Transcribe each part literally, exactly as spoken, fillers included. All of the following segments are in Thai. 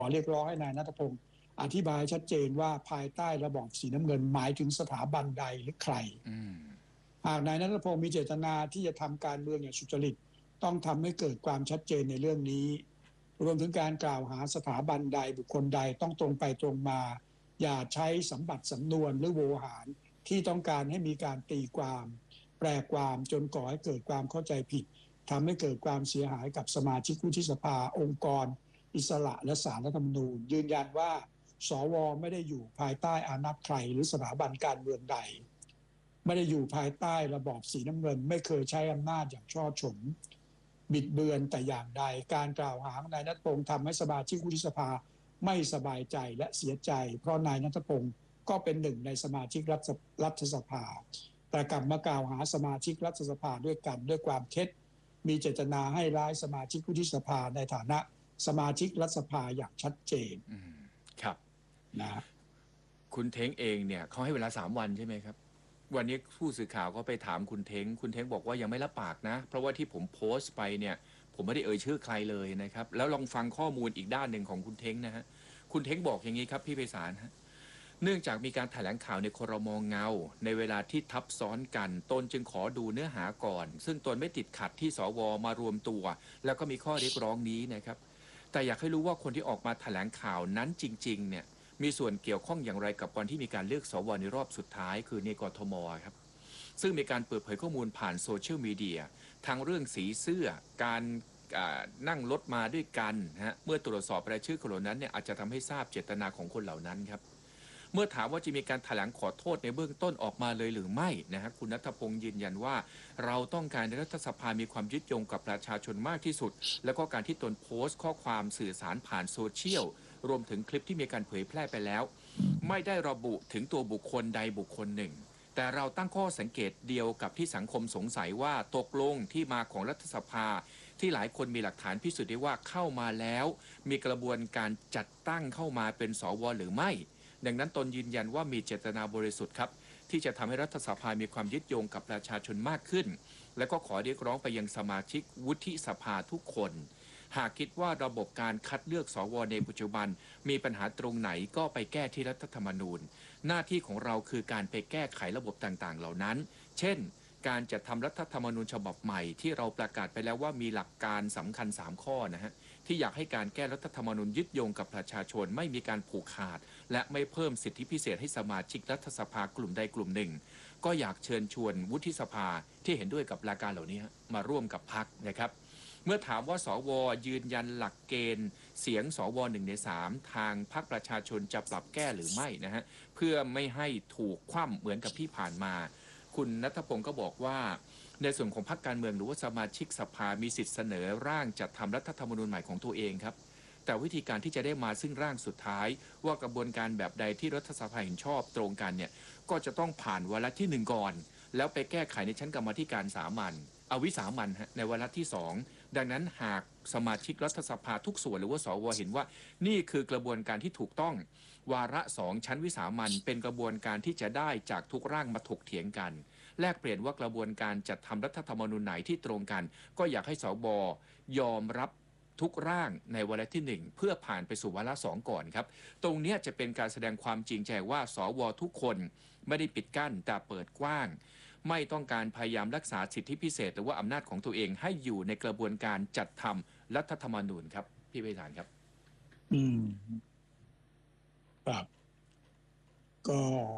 ขอเรียกร้องให้นายณัฐพงศ์อธิบายชัดเจนว่าภายใต้ระบอบสีน้ำเงินหมายถึงสถาบันใดหรือใครหากนายณัฐพงศ์มีเจตนาที่จะทำการเมืองอย่างสุจริตต้องทำให้เกิดความชัดเจนในเรื่องนี้รวมถึงการกล่าวหาสถาบันใดบุคคลใดต้องตรงไปตรงมาอย่าใช้สัมบัติสำนวนหรือโวหารที่ต้องการให้มีการตีความแปลความจนก่อให้เกิดความเข้าใจผิดทำให้เกิดความเสียหายกับสมาชิกวุฒิสภาองค์กรอิสระและศาลรัฐธรรมนูญยืนยันว่าสวไม่ได้อยู่ภายใต้อานัตใครหรือสถาบันการเมืองใดไม่ได้อยู่ภายใต้ระบอบสีน้ำเงินไม่เคยใช้อำนาจอย่างช่อฉนบิดเบือนแต่อย่างใดการกล่าวหานายณัฐพงศ์ทำให้สมาชิกวุฒิสภาไม่สบายใจและเสียใจเพราะนายณัฐพงศ์ก็เป็นหนึ่งในสมาชิกรัฐสภาแต่กลับมากล่าวหาสมาชิกรัฐสภาด้วยกันด้วยความเท็จมีเจตนาให้ร้ายสมาชิกวุฒิสภาในฐานะสมาชิกรัฐสภาอย่างชัดเจนครับนะคุณเท้งเองเนี่ยเขาให้เวลาสามวันใช่ไหมครับวันนี้ผู้สื่อข่าวก็ไปถามคุณเท้งคุณเท้งบอกว่ายังไม่รับปากนะเพราะว่าที่ผมโพสต์ไปเนี่ยผมไม่ได้เอ่ยชื่อใครเลยนะครับแล้วลองฟังข้อมูลอีกด้านหนึ่งของคุณเท้งนะฮะคุณเท้งบอกอย่างนี้ครับพี่ไพศาลฮะเนื่องจากมีการแถลงข่าวในครม.เงาในเวลาที่ทับซ้อนกันตนจึงขอดูเนื้อหาก่อนซึ่งตนไม่ติดขัดที่สวมารวมตัวแล้วก็มีข้อเรียกร้องนี้นะครับแต่อยากให้รู้ว่าคนที่ออกมาแถลงข่าวนั้นจริงๆเนี่ยมีส่วนเกี่ยวข้องอย่างไรกับวันที่มีการเลือกสวในรอบสุดท้ายคือในกทมครับซึ่งมีการเปิดเผยข้อมูลผ่านโซเชียลมีเดียทั้งเรื่องสีเสื้อการนั่งรถมาด้วยกันนะฮะเมื่อตรวจสอบรายชื่อคนเหล่านั้นเนี่ยอาจจะทำให้ทราบเจตนาของคนเหล่านั้นครับเมื่อถามว่าจะมีการแถลงขอโทษในเบื้องต้นออกมาเลยหรือไม่นะฮะคุณณัฐพงศ์ยืนยันว่าเราต้องการในรัฐสภามีความยึดโยงกับประชาชนมากที่สุดแล้วก็การที่ตนโพสต์ข้อความสื่อสารผ่านโซเชียลรวมถึงคลิปที่มีการเผยแพร่ไปแล้วไม่ได้ระบุถึงตัวบุคคลใดบุคคลหนึ่งแต่เราตั้งข้อสังเกตเดียวกับที่สังคมสงสัยว่าตกลงที่มาของรัฐสภาที่หลายคนมีหลักฐานพิสูจน์ได้ว่าเข้ามาแล้วมีกระบวนการจัดตั้งเข้ามาเป็นสวหรือไม่ดังนั้นตนยืนยันว่ามีเจตนาบริสุทธิ์ครับที่จะทำให้รัฐสภามีความยึดโยงกับประชาชนมากขึ้นและก็ขอเรียกร้องไปยังสมาชิกวุฒิสภาทุกคนหากคิดว่าระบบการคัดเลือกสวในปัจจุบันมีปัญหาตรงไหนก็ไปแก้ที่รัฐธรรมนูญหน้าที่ของเราคือการไปแก้ไขระบบต่างๆเหล่านั้นเช่นการจัดทำรัฐธรรมนูญฉบับใหม่ที่เราประกาศไปแล้วว่ามีหลักการสำคัญสามข้อนะฮะที่อยากให้การแก้รัฐธรรมนูญยึดโยงกับประชาชนไม่มีการผูกขาดและไม่เพิ่มสิทธิพิเศษให้สมาชิกรัฐสภากลุ่มใดกลุ่มหนึ่งก็อยากเชิญชวนวุฒิสภาที่เห็นด้วยกับหลักการเหล่านี้มาร่วมกับพรรคนะครับเมื่อถามว่าสวยืนยันหลักเกณฑ์เสียงสวหนึ่งในสามทางพรรคประชาชนจะปรับแก้หรือไม่นะฮะเพื่อไม่ให้ถูกคว่ำเหมือนกับที่ผ่านมาคุณณัฐพงศ์ก็บอกว่าในส่วนของพรรคการเมืองหรือว่าสมาชิกสภามีสิทธิเสนอร่างจัดทำรัฐธรรมนูญใหม่ของตัวเองครับแต่วิธีการที่จะได้มาซึ่งร่างสุดท้ายว่ากระบวนการแบบใดที่รัฐสภาเห็นชอบตรงกันเนี่ยก็จะต้องผ่านวาระที่หนึ่งก่อนแล้วไปแก้ไขในชั้นกรรมาธิการสามัญเอาวิสามัญในวาระที่สองดังนั้นหากสมาชิกรัฐสภาทุกส่วนหรือว่าสวเห็นว่านี่คือกระบวนการที่ถูกต้องวาระสองชั้นวิสามัญเป็นกระบวนการที่จะได้จากทุกร่างมาถกเถียงกันแลกเปลี่ยนว่ากระบวนการจัดทำรัฐธรรมนูญไหนที่ตรงกันก็อยากให้สวยอมรับทุกร่างในวาระที่หนึ่งเพื่อผ่านไปสู่วาระสองก่อนครับตรงนี้จะเป็นการแสดงความจริงใจว่าสวทุกคนไม่ได้ปิดกั้นแต่เปิดกว้างไม่ต้องการพยายามรักษาสิทธิพิเศษหรือว่าอำนาจของตัวเองให้อยู่ในกระบวนการจัดทำรัฐธรรมนูญครับพี่ไพศาลครับอืมครับก็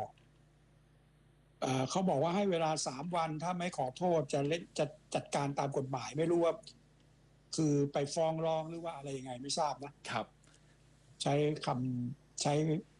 เขาบอกว่าให้เวลาสามวันถ้าไม่ขอโทษจะเล่นจะจัดการตามกฎหมายไม่รู้ว่าคือไปฟ้องร้องหรือว่าอะไรยังไงไม่ทราบนะครับใช้คำใช้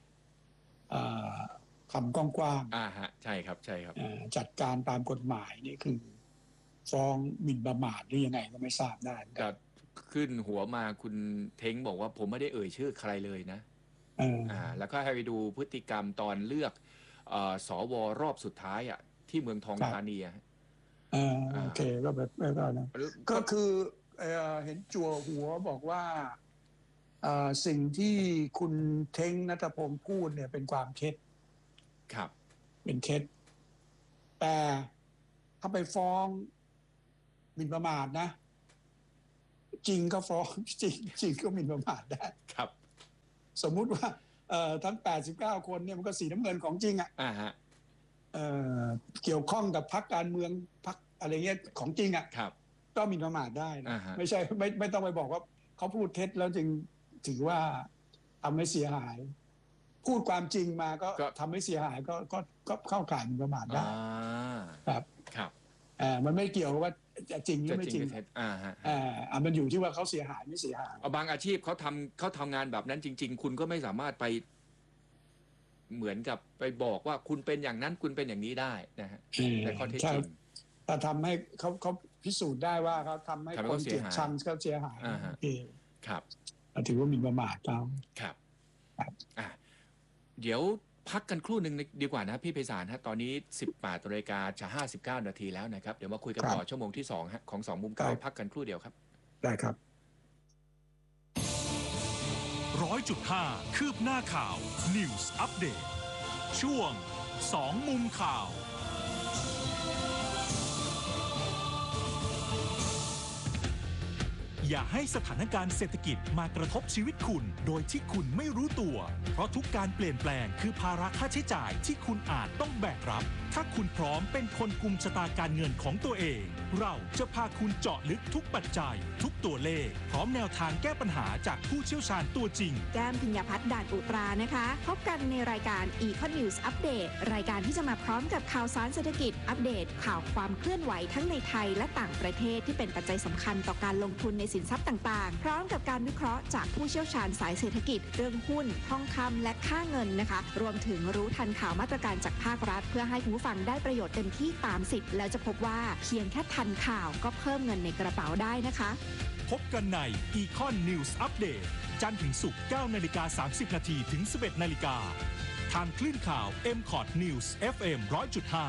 คำกว้างๆอ่าฮะใช่ครับใช่ครับจัดการตามกฎหมายนี่คือฟ้องหมิ่นประมาทหรือยังไงก็ไม่ทราบได้ก็ขึ้นหัวมาคุณเท้งบอกว่าผมไม่ได้เอ่ยชื่อใครเลยนะอ่าแล้วก็ให้ไปดูพฤติกรรมตอนเลือกสวรอบสุดท้ายอ่ะที่เมืองทองธานีอ่ะโอเคก็แบบแบบนั้นก็คือเห็นจั่วหัวบอกว่าสิ่งที่คุณเท้งณัฐพงศ์พูดเนี่ยเป็นความเท็จครับเป็นเท็จแต่ถ้าไปฟ้องหมิ่นประมาทนะจริงก็ฟ้องจริงจริงก็หมิ่นประมาทได้ครับสมมุติว่าทั้งแปดสิบเก้าคนเนี่ยมันก็สีน้ำเงินของจริงอ่ะเเกี่ยวข้องกับพรรคการเมืองพรรคอะไรเงี้ยของจริงอ่ะก็หมิ่นประมาทได้นะไม่ใช่ไม่ไม่ต้องไปบอกว่าเขาพูดเท็จแล้วจึงถือว่าทำให้เสียหายพูดความจริงมาก็ทำให้เสียหายก็ก็ก็เข้าข่ายหมิ่นประมาทได้ครับครับอ่ามันไม่เกี่ยวว่าจะจริงหรือไม่จริงอ่าฮะอ่ามันอยู่ที่ว่าเขาเสียหายไม่เสียหายบางอาชีพเขาทำเขาทำงานแบบนั้นจริงๆคุณก็ไม่สามารถไปเหมือนกับไปบอกว่าคุณเป็นอย่างนั้นคุณเป็นอย่างนี้ได้นะฮะแต่ข้อเท็จจริงแต่ทำให้เขาเขาพิสูจน์ได้ว่าเขาทำให้คนเกลียดชังเขาเสียหายโอเคครับถือว่าหมิ่นประมาทเขาครับอ่าเดี๋ยวพักกันครู่หนึ่งดีกว่านะพี่ไพศาลฮะตอนนี้สิบแปดนาฬิกาจะห้าสิบเก้านาทีแล้วนะครับเดี๋ยวมาคุยกันต่อชั่วโมงที่สองฮะของสองมุมข่าวพักกันครู่เดียวครับได้ครับร้อยจุดห้าคืบหน้าข่าว News Update ช่วงสองมุมข่าวอย่าให้สถานการณ์เศรษฐกิจมากระทบชีวิตคุณโดยที่คุณไม่รู้ตัวเพราะทุกการเปลี่ยนแปลงคือภาระค่าใช้จ่ายที่คุณอาจต้องแบกรับถ้าคุณพร้อมเป็นคนกุมชะตาการเงินของตัวเองเราจะพาคุณเจาะลึกทุกปัจจัยทุกตัวเลขพร้อมแนวทางแก้ปัญหาจากผู้เชี่ยวชาญตัวจริงแก้มพิญญาพัฒน์ด่านอุตรานะคะพบกันในรายการ Econ News Update รายการที่จะมาพร้อมกับข่าวสารเศรษฐกิจอัปเดตข่าวความเคลื่อนไหวทั้งในไทยและต่างประเทศที่เป็นปัจจัยสำคัญต่อการลงทุนในสินทรัพย์ต่างๆพร้อมกับการวิเคราะห์จากผู้เชี่ยวชาญสายเศรษฐกิจเรื่องหุ้นทองคำและค่าเงินนะคะรวมถึงรู้ทันข่าวมาตรการจากภาครัฐเพื่อให้คุณผู้ฟังได้ประโยชน์เต็มที่ตามสิทธิ์แล้วจะพบว่าเพียงแค่ทันข่าวก็เพิ่มเงินในกระเป๋าได้นะคะพบกันใน Econ News Update จันทร์ถึงศุกร์ เก้านาฬิกาสามสิบนาทีถึง สิบเอ็ดนาฬิกาทางคลื่นข่าว เอ็ม คอท News เอฟ เอ็ม หนึ่งร้อยจุดห้า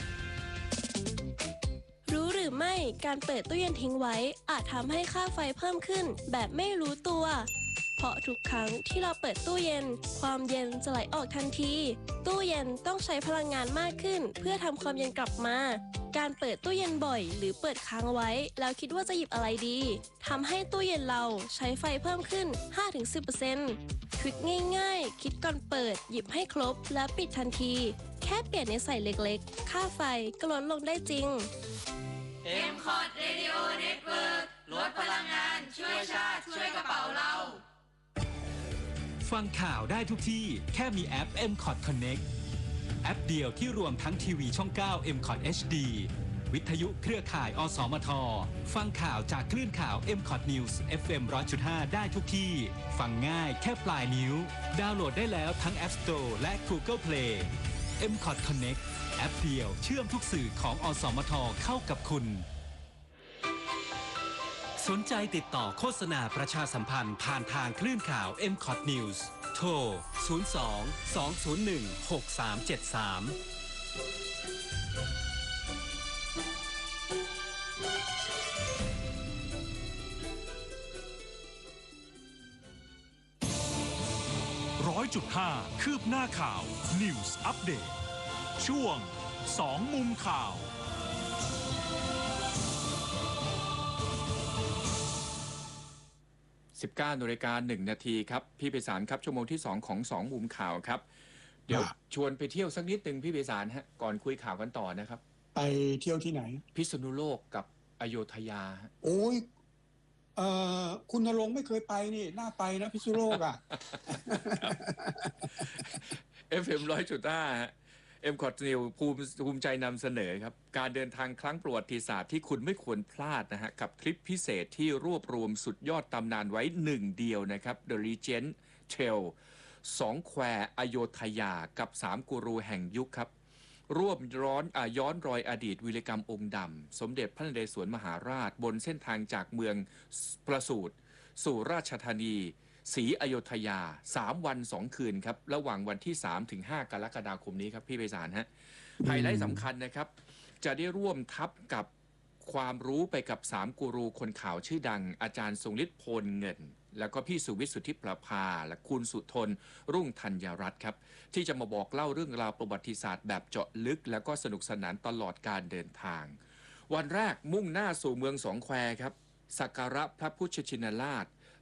รู้หรือไม่การเปิดตู้เย็นทิ้งไว้อาจทำให้ค่าไฟเพิ่มขึ้นแบบไม่รู้ตัวเพราะทุกครั้งที่เราเปิดตู้เย็นความเย็นจะไหลออกทันทีตู้เย็นต้องใช้พลังงานมากขึ้นเพื่อทำความเย็นกลับมาการเปิดตู้เย็นบ่อยหรือเปิดค้างไว้แล้วคิดว่าจะหยิบอะไรดีทำให้ตู้เย็นเราใช้ไฟเพิ่มขึ้น ห้าถึงสิบเปอร์เซ็นต์ ทริคง่ายๆคิดก่อนเปิดหยิบให้ครบแล้วปิดทันทีแค่เปลี่ยนนิสัยเล็กๆค่าไฟก็ลดลงได้จริงเอ็ม คอท Radio Network ลดพลังงานช่วยชาติช่วยกระเป๋าเราฟังข่าวได้ทุกที่แค่มีแอป เอ็ม คอท Connect แอปเดียวที่รวมทั้งทีวีช่อง เก้า เอ็ม คอท เอช ดี วิทยุเครือข่าย อสมท ฟังข่าวจากคลื่นข่าว เอ็ม คอท News เอฟ เอ็ม หนึ่งร้อยจุดห้า ได้ทุกที่ ฟังง่ายแค่ปลายนิ้วดาวน์โหลดได้แล้วทั้ง App Store และ Google Play เอ็ม คอท Connect แอปเดียวเชื่อมทุกสื่อของอสมทเข้ากับคุณสนใจติดต่อโฆษณาประชาสัมพันธ์ผ่านทางคลื่นข่าว เอ็ม คอท News โทร ศูนย์ สอง สอง ศูนย์ หนึ่ง หก สาม เจ็ด สาม ร้อยจุดห้าคืบหน้าข่าว News Update ช่วงสองมุมข่าวสิบเก้านาฬิกาหนึ่งนาทีครับพี่ไพศาลครับชั่วโมงที่สองของสองมุมข่าวครับเดี๋ยวชวนไปเที่ยวสักนิดนึงพี่ไพศาลฮะก่อนคุยข่าวกันต่อนะครับไปเที่ยวที่ไหนพิษณุโลกกับอโยธยาโอ้ยเอ่อคุณณรงค์ไม่เคยไปนี่น่าไปนะพิษณุโลกอ่ะเอฟ เอ็ม ร้อยจุดห้าเอ็ม คอท News ภูมิภูมิใจนำเสนอครับการเดินทางครั้งประวัติศาสตร์ที่คุณไม่ควรพลาดนะฮะกับทริปพิเศษที่รวบรวมสุดยอดตำนานไว้หนึ่งเดียวนะครับ The Regent Trail สองแควอโยธยากับสามกูรูแห่งยุคครับร่วมร้อนอ่าย้อนรอยอดีตวีรกรรมองค์ดำสมเด็จพระนเรศวรมหาราชบนเส้นทางจากเมืองประสูติสู่ราชธานีศรีอโยธยาสามวันสองคืนครับระหว่างวันที่สามถึงห้ากรกฎาคมนี้ครับพี่ไพศาลฮะไฮไลท์สำคัญนะครับจะได้ร่วมทัพกับความรู้ไปกับสามกูรูคนข่าวชื่อดังอาจารย์ทรงฤทธิ์โพลเงินแล้วก็พี่สุวิทย์สุทธิประภาและคุณสุทนรุ่งธัญรัตน์ครับที่จะมาบอกเล่าเรื่องราวประวัติศาสตร์แบบเจาะลึกแล้วก็สนุกสนานตลอดการเดินทางวันแรกมุ่งหน้าสู่เมืองสองแควครับสักการะพระพุทธชินราช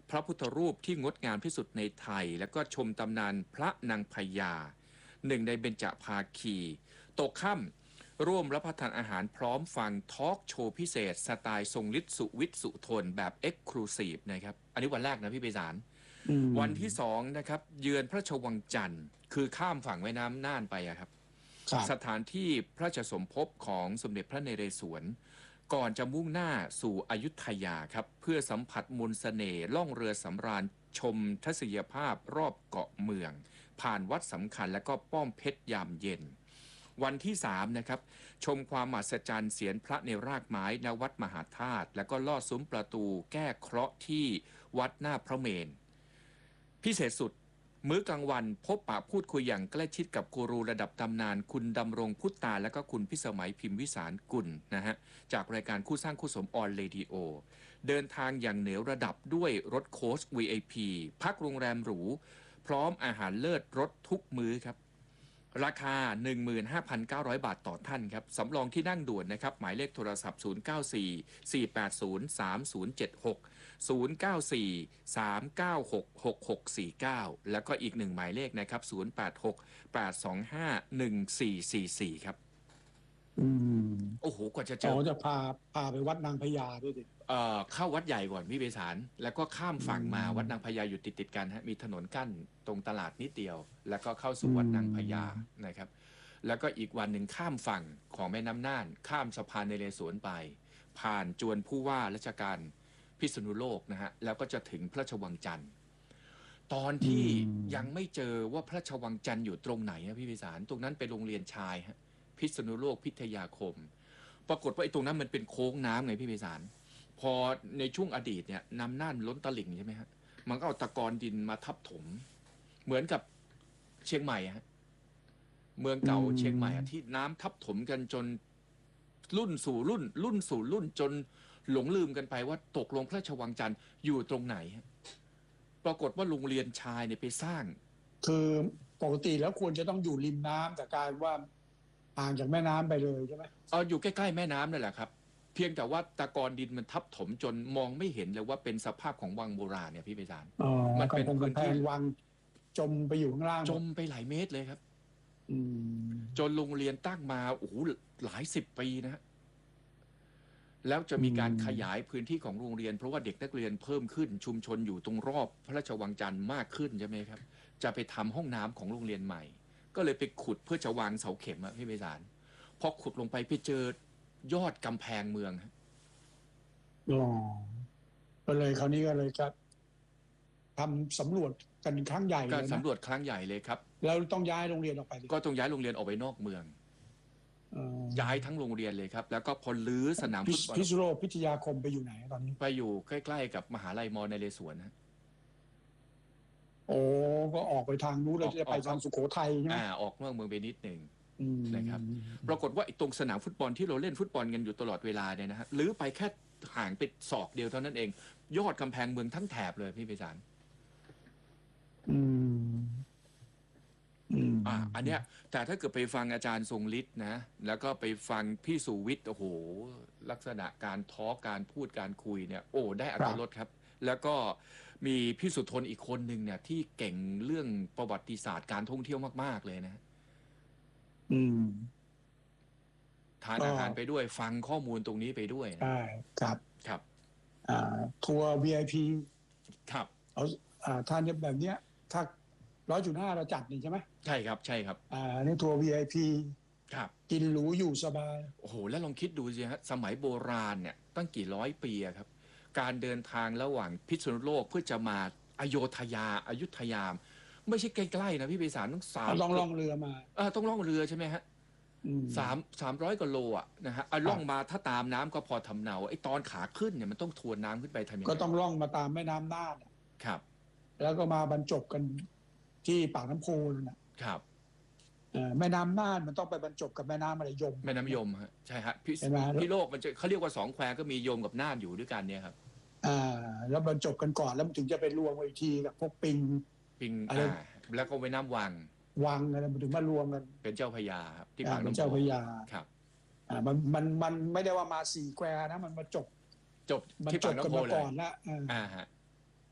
พระพุทธรูปที่งดงามที่สุดในไทย แล้วก็ชมตำนานพระนางพญาหนึ่งในเบญจภาคีตกค่ำร่วมรับประทานอาหารพร้อมฟังทอล์กโชว์พิเศษสไตล์ทรงฤทธิ์สุวิทย์สุทนแบบเอ็กซ์คลูซีฟนะครับอันนี้วันแรกนะพี่ไพศาลวันที่สองนะครับเยือนพระราชวังจันทร์คือข้ามฝั่งแม่น้ำน่านไปอะครับสถานที่พระราชสมภพของสมเด็จพระนเรศวรก่อนจะมุ่งหน้าสู่อยุธยาครับเพื่อสัมผัสมนต์เสน่ห์ล่องเรือสำราญชมทัศนียภาพรอบเกาะเมืองผ่านวัดสำคัญและก็ป้อมเพชรยามเย็นวันที่สามนะครับชมความมหัศจรรย์เสียนพระในรากไม้ณวัดมหาธาตุและก็ลอดซุ้มประตูแก้เคราะห์ที่วัดหน้าพระเมรุพิเศษสุดมื้อกลางวันพบปะพูดคุยอย่างใกล้ชิดกับกูรูระดับตำนานคุณดำรงพุทธาและก็คุณพิสมัยพิมพ์วิสารกุลนะฮะจากรายการคู่สร้างคู่สมออนเรดิโอเดินทางอย่างเหนือระดับด้วยรถโค้ช วี ไอ พี พักโรงแรมหรูพร้อมอาหารเลิศรสทุกมื้อครับราคา หนึ่งหมื่นห้าพันเก้าร้อย บาทต่อท่านครับสำรองที่นั่งด่วนนะครับหมายเลขโทรศัพท์ ศูนย์ เก้า สี่ สี่ แปด ศูนย์ สาม ศูนย์ เจ็ด หก ศูนย์ เก้า สี่ สาม เก้า หก หก หก สี่ เก้าแล้วก็อีกหนึ่งหมายเลขนะครับศูนย์ แปด หก แปด สอง ห้า หนึ่ง สี่ สี่ สี่ครับอืมโอ้โหกว่าจะเจออ๋อจะพาพาไปวัดนางพญาด้วยดิเอ่อเข้าวัดใหญ่ก่อนพี่ไพศาลแล้วก็ข้ามฝั่งมาวัดนางพญาอยู่ติดติดกันฮะมีถนนกั้นตรงตลาดนิดเดียวแล้วก็เข้าสู่วัดนางพญานะครับแล้วก็อีกวันหนึ่งข้ามฝั่งของแม่น้ำน่านข้ามสะพานนเรศวรไปผ่านจวนผู้ว่าราชการพิษณุโลกนะฮะแล้วก็จะถึงพระราชวังจันทร์ตอนที่ยังไม่เจอว่าพระราชวังจันทร์อยู่ตรงไหนนะพี่ไพศาลตรงนั้นเป็นโรงเรียนชายฮะพิษณุโลกพิทยาคมปรากฏว่าไอ้ตรงนั้นมันเป็นโค้งน้ำไงพี่ไพศาลพอในช่วงอดีตเนี่ยน้ำน่านล้นตลิ่งใช่ไหมฮะมันก็เอาตะกอนดินมาทับถมเหมือนกับเชียงใหม่ฮะเมืองเก่าเชียงใหม่ที่น้ำทับถมกันจนรุ่นสู่รุ่นรุ่นสู่รุ่นจนหลงลืมกันไปว่าตกลงพระราชวังจันทร์อยู่ตรงไหนปรากฏว่าโรงเรียนชายเนี่ยไปสร้างคือปกติแล้วควรจะต้องอยู่ริมน้ำแต่กลายว่าห่างจากแม่น้ำไปเลยใช่ไหมเอออยู่ใกล้ๆแม่น้ำนั่นแหละครับเพียงแต่ว่าตะกอนดินมันทับถมจนมองไม่เห็นเลยว่าเป็นสภาพของวังโบราณเนี่ยพี่ไพศาลมันเป็นพื้นที่วังจมไปอยู่ข้างล่างจมไปหลายเมตรเลยครับจนโรงเรียนตั้งมาโอ้โหหลายสิบปีนะฮะแล้วจะมีการขยายพื้นที่ของโรงเรียนเพราะว่าเด็กนักเรียนเพิ่มขึ้นชุมชนอยู่ตรงรอบพระราชวังจันทร์มากขึ้นใช่ไหมครับจะไปทำห้องน้ำของโรงเรียนใหม่ก็เลยไปขุดเพื่อจะวางเสาเข็มอะพี่ไพศาลพอขุดลงไปไปเจอยอดกำแพงเมืองอ๋อก็เลยคราวนี้ก็เลยจะทำสำรวจกันครั้งใหญ่เลยนะการสำรวจครั้งใหญ่เลยครับแล้วต้องย้ายโรงเรียนออกไปก็ต้องย้ายโรงเรียนออกไปนอกเมืองย้ายทั้งโรงเรียนเลยครับแล้วก็พอลื้อสนามฟุตบอลพิษณุโลกพิทยาคมไปอยู่ไหนตอนนี้ไปอยู่ใกล้ๆกับมหาลัยมนเรศวรนะโอ้ก็ออกไปทางนู้นเลยจะไปทางสุโขทัยใช่ไหมอ่าออกนอกเมืองไปนิดหนึ่งนะครับปรากฏว่าตรงสนามฟุตบอลที่เราเล่นฟุตบอลกันอยู่ตลอดเวลาเนี่ยนะฮะลื้อไปแค่ห่างไปศอกเดียวเท่านั้นเองยอดกำแพงเมืองทั้งแถบเลยพี่ไพศาลอืมอ่าอันเนี้ยแต่ถ้าเกิดไปฟังอาจารย์ทรงฤทธิ์นะแล้วก็ไปฟังพี่สุวิทย์โอ้โหลักษณะการทอล์กการพูดการคุยเนี่ยโอ้ได้อรรถรสครับแล้วก็มีพี่สุทนอีกคนหนึ่งเนี่ยที่เก่งเรื่องประวัติศาสตร์การท่องเที่ยวมากๆเลยนะอืมทานอาหารไปด้วยฟังข้อมูลตรงนี้ไปด้วยใช่ครับครับอ่าทัวร์ วี ไอ พีครับเอาอ่าท่านแบบเนี้ยถ้าร้อยจุดห้าเราจัดนี่ใช่ไหมใช่ครับใช่ครับอ่านี่ทัวร์ วี ไอ พีครับกินหรูอยู่สบายโอ้โหแล้วลองคิดดูสิฮะสมัยโบราณเนี่ยตั้งกี่ร้อยปีครับการเดินทางระหว่างพิษณุโลกเพื่อจะมาอโยธยาอยุธยาไม่ใช่ใกล้ๆนะพี่ไพศาลต้องสามต้องล่องเรือมาเออต้องล่องเรือใช่ไหมฮะสามสามร้อยกว่าโลอ่ะนะฮะเอาล่องมาถ้าตามน้ำก็พอทำเนาไอ้ตอนขาขึ้นเนี่ยมันต้องทวนน้ำขึ้นไปทำยังไงก็ต้องล่องมาตามแม่น้ำน่านครับแล้วก็มาบรรจบกันที่ปากน้ำโพนะครับแม่น้ำน่านมันต้องไปบรรจบกับแม่น้ำอะไรยมแม่น้ำยมฮะใช่ฮะพี่พี่โลกมันจะเขาเรียกว่าสองแควก็มียมกับน่านอยู่ด้วยกันเนี่ยครับอ่าแล้วบรรจบกันก่อนแล้วมันถึงจะไปรวมอีกทีกับพวกปิงปิงอ่าแล้วก็แม่น้ำวังวังอะไรมันถึงมารวมกันเป็นเจ้าพญาครับที่ปากน้ำเจ้าพญาครับอ่ามันมันมันไม่ได้ว่ามาสี่แควนะมันมาจบจบที่ปากน้ำโพก่อนละอ่าฮะ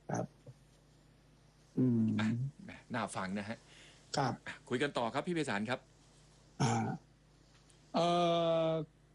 ครับ อืมแหมน่าฟังนะฮะครับคุยกันต่อครับพี่ไพศาลครับอ่าเอ่อ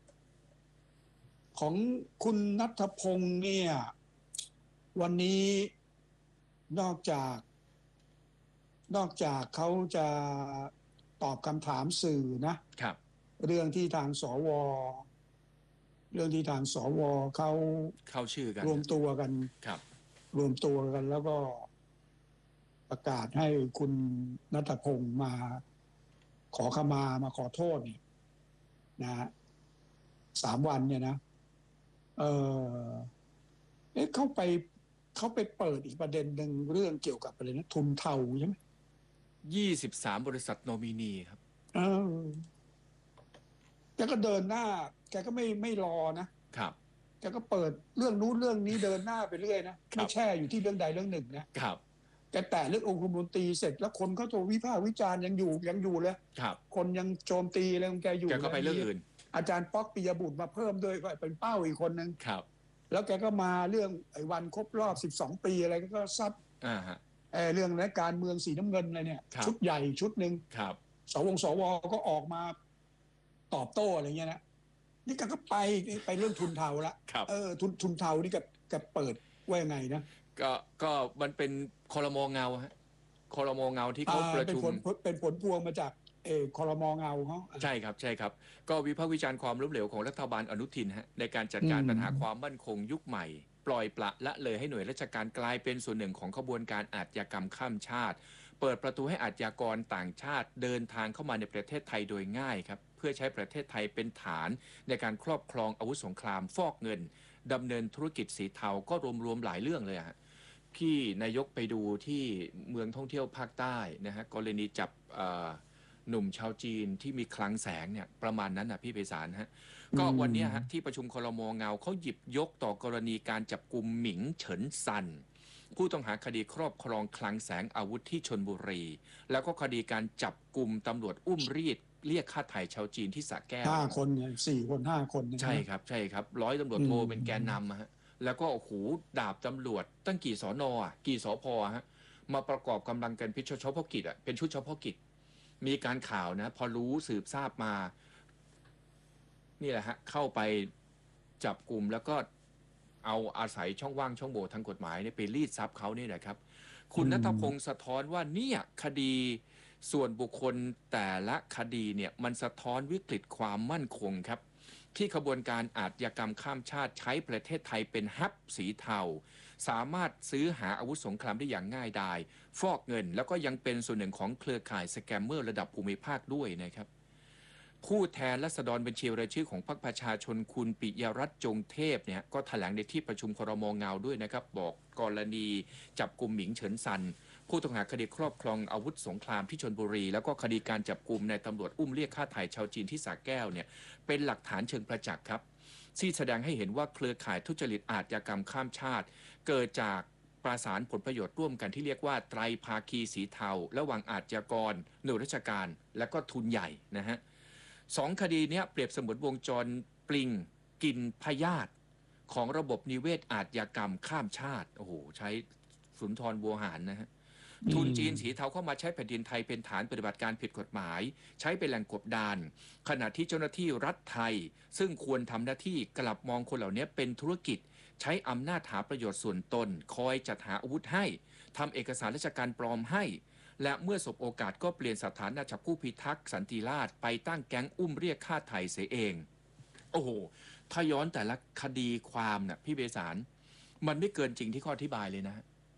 ของคุณณัฐพงษ์เนี่ย วันนี้นอกจาก นอกจากเขาจะตอบคำถามสื่อนะครับเรื่องที่ทางสว เรื่องที่ทางสวเขาเข้าชื่อกันรวมตัวกันครับรวมตัวกันแล้วก็ประกาศให้คุณณัฐพงษ์มาขอขมามาขอโทษเนี่ยนะฮะสามวันเนี่ยนะ เออเอ๊ะเขาไปเขาไปเปิดอีกประเด็นหนึ่งเรื่องเกี่ยวกับอะไรนะทุนเทาใช่ไหมยี่สิบสาม บริษัทโนมินีครับเออแกก็เดินหน้า แกก็ไม่ไม่รอนะครับ แกก็เปิดเรื่องนู้นเรื่องนี้เดินหน้าไปเรื่อยนะครับไม่แช่อยู่ที่เรื่องใดเรื่องหนึ่งนะครับ แกแตะเรื่ององค์คมนตรีเสร็จแล้วคนก็จะวิพากษ์วิจารณ์ยังอยู่ยังอยู่เลยครับคนยังโจมตีอะไรของแกอยู่แกก็ไปเรื่องอื่นอาจารย์ป๊อกปิยบุตรมาเพิ่มด้วยก็เป็นเป้าอีกคนนึงครับแล้วแกก็มาเรื่องไอ้วันครบรอบสิบสองปีอะไรก็ซัดอ่าฮะเอ่อเรื่องและการเมืองสีน้ำเงินอะไรเนี่ยครับชุดใหญ่ชุดหนึ่งครับสวงสวก็ออกมาตอบโต้อะไรเงี้ยนะนี่แกก็ไปไปเรื่องทุนเทาละครับเออทุนทุนเทานี่แกแกเปิดว่ายังไงนะก็ก็มันเป็นครมเงาฮะครมเงาที่เขาอ่าประเป็นชุมผลเป็นผลพวงมาจากเออคอรมอเงาเขาใช่ครับใช่ครับ ก็วิพากษ์วิจารณ์ความล้มเหลวของรัฐบาลอนุทินฮะในการจัดการอืมปัญหาความมั่นคงยุคใหม่ ปล่อยปละละเลยให้หน่วยราชการกลายเป็นส่วนหนึ่งของขบวนการอาชญากรรมข้ามชาติ เปิดประตูให้อาชญากรต่างชาติเดินทางเข้ามาในประเทศไทยโดยง่ายครับเพื่อใช้ประเทศไทยเป็นฐานในการครอบครองอาวุธสงครามฟอกเงินดำเนินธุรกิจสีเทาก็รวมๆหลายเรื่องเลยฮะพี่นายกไปดูที่เมืองท่องเที่ยวภาคใต้นะฮะกรณีจับเอ่อ หนุ่มชาวจีนที่มีคลังแสงเนี่ยประมาณนั้นนะพี่ไพศาลฮะก็วันเนี้ยฮะที่ประชุมครมเงาเขาหยิบยกต่อกรณีการจับกลุ่มหมิงเฉินซันผู้ต้องหาคดีครอบครองคลังแสงอาวุธที่ชลบุรี แล้วก็คดีการจับกลุ่มตำรวจอุ้มรีดเรียกค่าไถ่ชาวจีนที่สระแก้วห้าคนเนี่ยสี่คนห้าคนเนี่ยใช่ครับใช่ครับร้อยตำรวจโทอืมเป็นแกนนำอะฮะแล้วก็โอ้โหดาบตำรวจตั้งกี่สอนอ่ะกี่สพฮะมาประกอบกำลังกันพิชเฉพาะกิจอ่ะเป็นชุดเฉพาะกิจ มีการข่าวนะพอรู้สืบทราบมา นี่แหละฮะเข้าไปจับกลุ่มแล้วก็เอาอาศัยช่องว่างช่องโหว่ทางกฎหมายเนี่ยไปรีดทรัพย์เขานี่แหละครับ คุณณัฐพงศ์สะท้อนว่าเนี่ยคดีส่วนบุคคลแต่ละคดีเนี่ยมันสะท้อนวิกฤตความมั่นคงครับ ที่ขบวนการอาชญากรรมข้ามชาติใช้ประเทศไทยเป็นฮับสีเทาสามารถซื้อหาอาวุธสงครามได้อย่างง่ายดายฟอกเงินแล้วก็ยังเป็นส่วนหนึ่งของเครือข่ายสแกมเมอร์ระดับภูมิภาคด้วยนะครับผู้แทนราษฎรบัญชีรายชื่อของพรรคประชาชนคุณปิยรัตน์จงเทพเนี่ยก็แถลงในที่ประชุมครมเงาด้วยนะครับบอกกรณีจับกลุ่มหมิงเฉินซันผู้ต้องหาคดีครอบครองอาวุธสงครามที่ชลบุรีแล้วก็คดีการจับกลุ่มนายตำรวจอุ้มเรียกค่าไถ่ชาวจีนที่สระแก้วเนี่ยเป็นหลักฐานเชิงประจักษ์ครับที่แสดงให้เห็นว่าเครือข่ายทุจริตอาชญากรรมข้ามชาติเกิดจากประสานผลประโยชน์ร่วมกันที่เรียกว่าไตรภาคีสีเทาระหว่างอาชญากรหน่วยราชการและก็ทุนใหญ่นะฮะสองคดีนี้เปรียบเสมือนวงจรปลิงกินพยาธิของระบบนิเวศอาชญากรรมข้ามชาติโอ้โหใช้สุนทรบัวหารนะฮะทุนจีนสีเทาเข้ามาใช้แผ่นดินไทยเป็นฐานปฏิบัติการผิดกฎหมายใช้เป็นแหล่งกบดานขณะที่เจ้าหน้าที่รัฐไทยซึ่งควรทำหน้าที่กลับมองคนเหล่านี้เป็นธุรกิจใช้อำนาจหาประโยชน์ส่วนตนคอยจัดหาอาวุธให้ทำเอกสารราชการปลอมให้และเมื่อสบโอกาสก็เปลี่ยนสถานะจากผู้พิทักษ์สันติราษฎร์ไปตั้งแก๊งอุ้มเรียกค่าไถ่เสียเองโอ้โหถ้าย้อนแต่ละคดีความน่ะพี่เบสารมันไม่เกินจริงที่ข้ออธิบายเลยนะ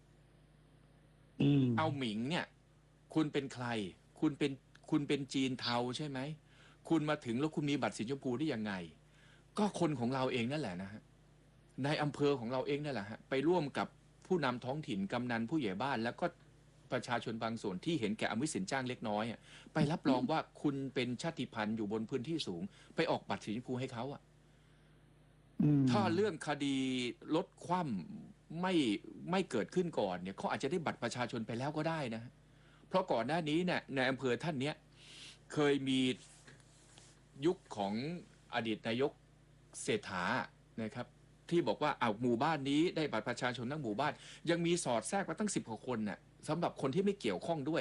เอาหมิงเนี่ยคุณเป็นใครคุณเป็นคุณเป็นจีนเทาใช่ไหมคุณมาถึงแล้วคุณมีบัตรสีชมพูได้ยังไงก็คนของเราเองนั่นแหละนะฮะในอำเภอของเราเองนั่นแหละฮะไปร่วมกับผู้นำท้องถิ่นกำนันผู้ใหญ่บ้านแล้วก็ประชาชนบางส่วนที่เห็นแก่อมิตรสินจ้างเล็กน้อยไปรับรองว่าคุณเป็นชาติพันธุ์อยู่บนพื้นที่สูงไปออกบัตรสีชมพูให้เขาอ่ะถ้าเรื่องคดีลดคว่ำไม่ไม่เกิดขึ้นก่อนเนี่ยเขาอาจจะได้บัตรประชาชนไปแล้วก็ได้นะเพราะก่อนหน้านี้เนี่ยในอำเภอท่านเนี้ยเคยมียุคของอดีตนายกเศรษฐานะครับที่บอกว่าเอาหมู่บ้านนี้ได้บัตรประชาชนทั้งหมู่บ้านยังมีสอดแทรกมาตั้งสิบกว่าคนน่ะสำหรับคนที่ไม่เกี่ยวข้องด้วย